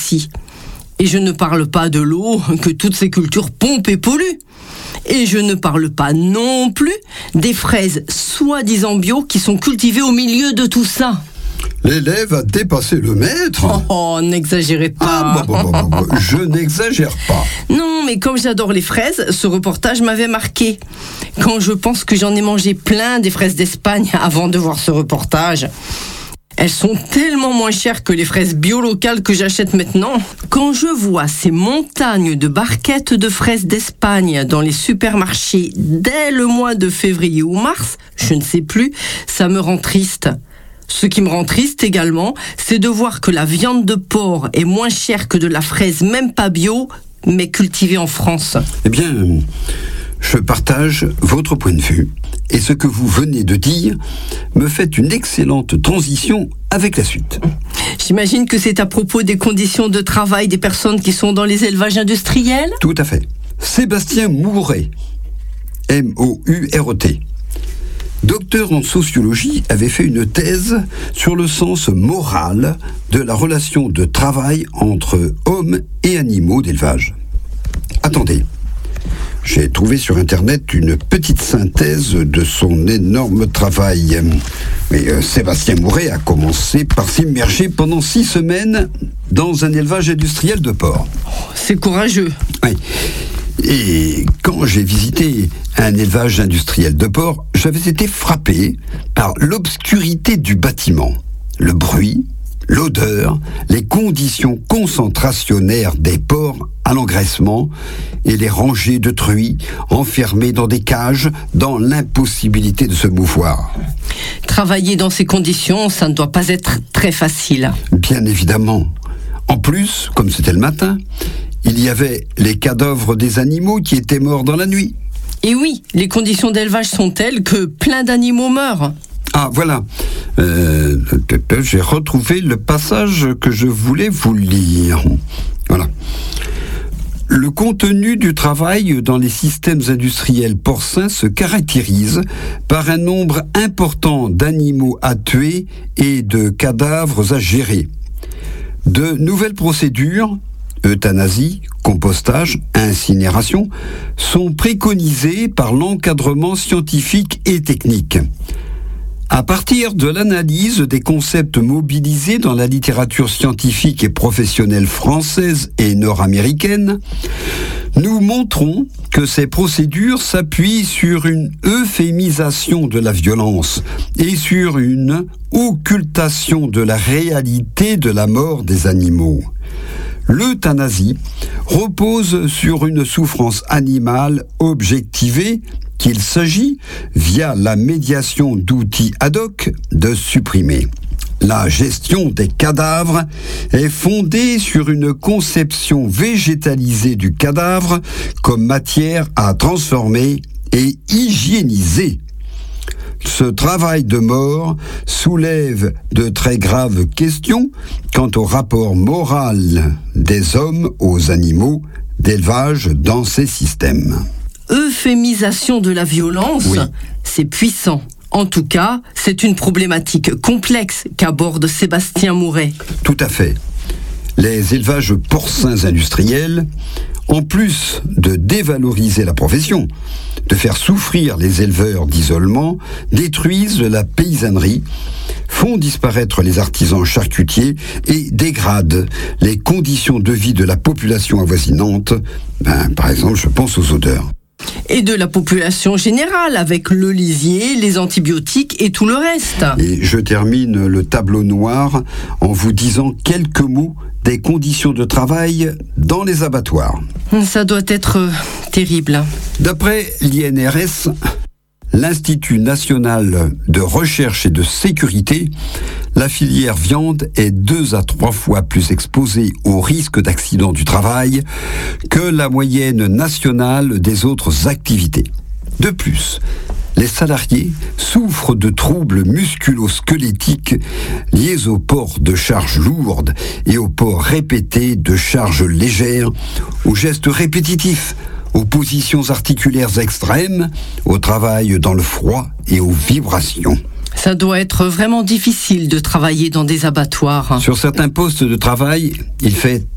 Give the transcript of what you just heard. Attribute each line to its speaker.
Speaker 1: aussi. Et je ne parle pas de l'eau que toutes ces cultures pompent et polluent. Et je ne parle pas non plus des fraises soi-disant bio qui sont cultivées au milieu de tout ça.
Speaker 2: L'élève a dépassé le maître.
Speaker 1: Oh, n'exagérez pas.
Speaker 2: Je n'exagère pas.
Speaker 1: Non, mais comme j'adore les fraises, ce reportage m'avait marqué. Quand je pense que j'en ai mangé plein des fraises d'Espagne avant de voir ce reportage. Elles sont tellement moins chères que les fraises bio locales que j'achète maintenant. Quand je vois ces montagnes de barquettes de fraises d'Espagne dans les supermarchés dès le mois de février ou mars, je ne sais plus, ça me rend triste. Ce qui me rend triste également, c'est de voir que la viande de porc est moins chère que de la fraise, même pas bio, mais cultivée en France.
Speaker 2: Eh bien, je partage votre point de vue. Et ce que vous venez de dire me fait une excellente transition avec la suite.
Speaker 1: J'imagine que c'est à propos des conditions de travail des personnes qui sont dans les élevages industriels ?
Speaker 2: Tout à fait. Sébastien Mouret, M-O-U-R-E-T, docteur en sociologie, avait fait une thèse sur le sens moral de la relation de travail entre hommes et animaux d'élevage. Attendez. J'ai trouvé sur Internet une petite synthèse de son énorme travail. Mais Sébastien Mouret a commencé par s'immerger pendant 6 semaines dans un élevage industriel de porc.
Speaker 1: C'est courageux.
Speaker 2: Oui. Et quand j'ai visité un élevage industriel de porc, j'avais été frappé par l'obscurité du bâtiment, le bruit, l'odeur, les conditions concentrationnaires des porcs à l'engraissement et les rangées de truies enfermées dans des cages dans l'impossibilité de se mouvoir.
Speaker 1: Travailler dans ces conditions, ça ne doit pas être très facile.
Speaker 2: Bien évidemment. En plus, comme c'était le matin, il y avait les cadavres des animaux qui étaient morts dans la nuit.
Speaker 1: Et oui, les conditions d'élevage sont telles que plein d'animaux meurent.
Speaker 2: Ah, voilà. J'ai retrouvé le passage que je voulais vous lire. Voilà. Le contenu du travail dans les systèmes industriels porcins se caractérise par un nombre important d'animaux à tuer et de cadavres à gérer. De nouvelles procédures, euthanasie, compostage, incinération, sont préconisées par l'encadrement scientifique et technique. À partir de l'analyse des concepts mobilisés dans la littérature scientifique et professionnelle française et nord-américaine, nous montrons que ces procédures s'appuient sur une euphémisation de la violence et sur une occultation de la réalité de la mort des animaux. L'euthanasie repose sur une souffrance animale objectivée qu'il s'agit, via la médiation d'outils ad hoc, de supprimer. La gestion des cadavres est fondée sur une conception végétalisée du cadavre comme matière à transformer et hygiéniser. Ce travail de mort soulève de très graves questions quant au rapport moral des hommes aux animaux d'élevage dans ces systèmes.
Speaker 1: Euphémisation de la violence,
Speaker 2: oui.
Speaker 1: C'est puissant. En tout cas, c'est une problématique complexe qu'aborde Sébastien Mouret.
Speaker 2: Tout à fait. Les élevages porcins industriels, en plus de dévaloriser la profession, de faire souffrir les éleveurs d'isolement, détruisent la paysannerie, font disparaître les artisans charcutiers et dégradent les conditions de vie de la population avoisinante. Par exemple, je pense aux odeurs.
Speaker 1: Et de la population générale, avec le lisier, les antibiotiques et tout le reste.
Speaker 2: Et je termine le tableau noir en vous disant quelques mots des conditions de travail dans les abattoirs.
Speaker 1: Ça doit être terrible.
Speaker 2: D'après l'INRS, l'Institut national de recherche et de sécurité, la filière viande est 2 à 3 fois plus exposée au risque d'accident du travail que la moyenne nationale des autres activités. De plus, les salariés souffrent de troubles musculo-squelettiques liés au port de charges lourdes et au port répété de charges légères, aux gestes répétitifs, aux positions articulaires extrêmes, au travail dans le froid et aux vibrations.
Speaker 1: Ça doit être vraiment difficile de travailler dans des abattoirs.
Speaker 2: Sur certains postes de travail, il fait